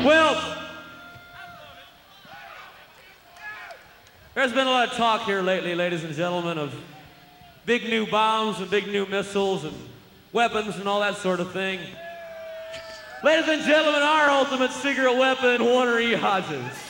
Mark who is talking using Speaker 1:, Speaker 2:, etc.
Speaker 1: Well, there's been a lot of talk here lately, ladies and gentlemen, of big new bombs and big new missiles and weapons and all that sort of thing. Ladies and gentlemen, our ultimate secret weapon, Warner E. Hodges.